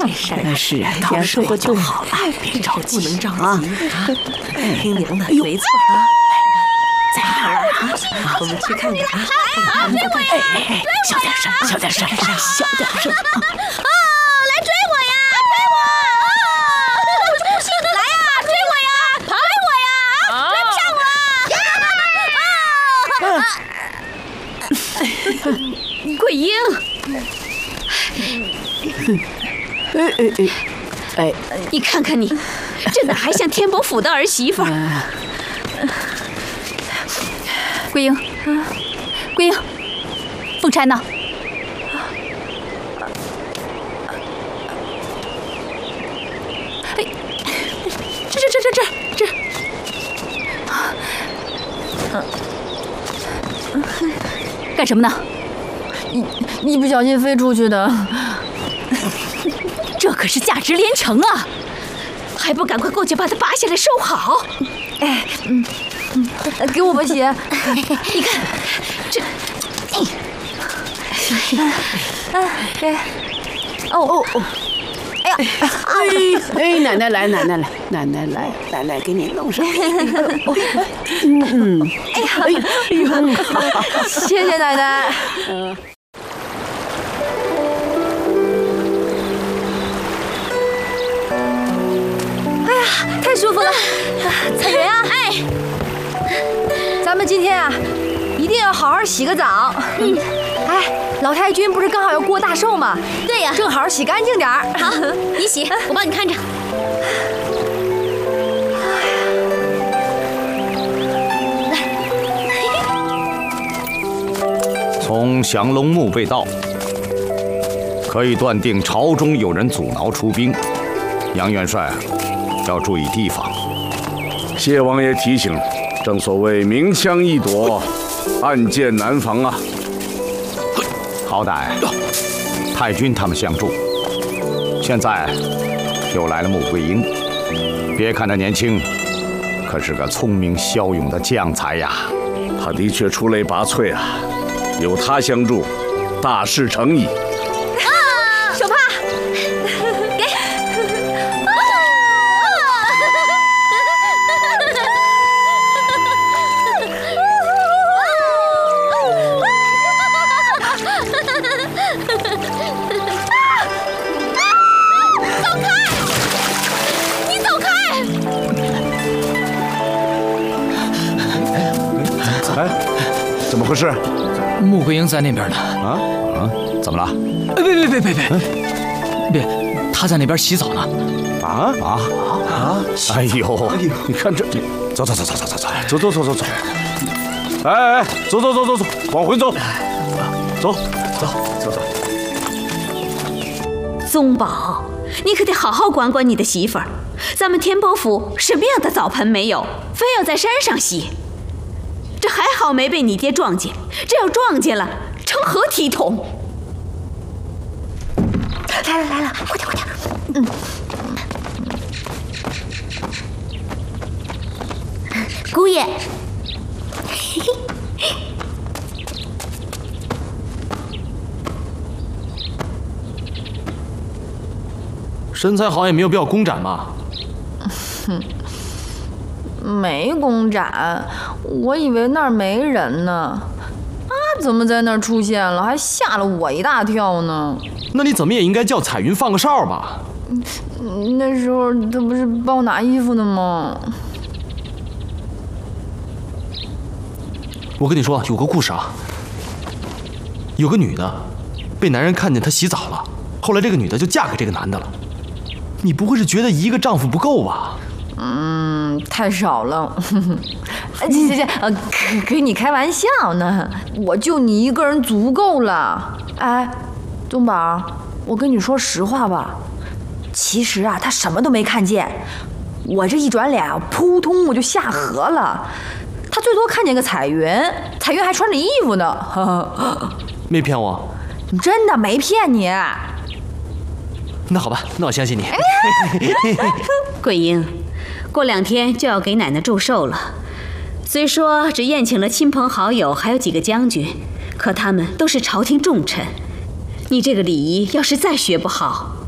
这事儿是啊， 到时候就好了，别着急，不能着急啊！听娘的，没错啊。在哪儿啊？我们去看看啊！追我呀！小点声，小点声，小点声啊！ 来追我呀！追我！来呀！追我呀！追我呀！追不上我！ 桂英，你看看你，这哪还像天伯府的儿媳妇？桂英，桂英，凤钗呢？哎，这，干什么呢？ 一不小心飞出去的。 这可是价值连城啊！还不赶快过去把它拔下来收好！ 哎，给我把鞋。 你看，这， 哎呀， 奶奶来，奶奶来，奶奶来，奶奶给你弄上。 谢谢奶奶。太舒服了，彩云啊！ 哎， 咱们今天啊，一定要好好洗个澡。哎，老太君不是刚好要过大寿吗？ 对呀， 正好洗干净点儿。 好，你洗，我帮你看着。 从降龙墓被盗，可以断定朝中有人阻挠出兵。杨元帅要注意提防。 谢王爷提醒，正所谓明枪易躲，暗箭难防啊。 好歹太君他们相助，现在又来了穆桂英。别看他年轻，可是个聪明骁勇的将才呀。 他的确出类拔萃啊，有他相助，大事成矣。 手帕， 给。走开！你走开！ 哎，怎么回事？ 穆桂英在那边呢。 怎么了？ 别，她在那边洗澡呢。 哎呦， 你看这，走。哎，走，往回走。走。 宗宝，你可得好好管管你的媳妇儿。咱们天波府什么样的澡盆没有，非要在山上洗？这还好没被你爹撞见，这要撞见了，成何体统？ 来了，快点！姑爷， 身材好也没有必要公展吧？ 没公展，我以为那儿没人呢。怎么在那儿出现了，还吓了我一大跳呢？ 那你怎么也应该叫彩云放个哨吧？ 那时候他不是帮我拿衣服呢吗？ 我跟你说，有个故事啊。有个女的被男人看见她洗澡了，后来这个女的就嫁给这个男的了。你不会是觉得一个丈夫不够吧？ 太少了。行，跟你开玩笑呢，我就你一个人足够了。哎，宗宝，我跟你说实话吧，其实啊，他什么都没看见，我这一转脸啊，扑通我就下河了。他最多看见个彩云，彩云还穿着衣服呢。 没骗我？ 真的没骗你。 那好吧，那我相信你。 桂英，过2天就要给奶奶祝寿了。虽说只宴请了亲朋好友，还有几个将军，可他们都是朝廷重臣。你这个礼仪要是再学不好，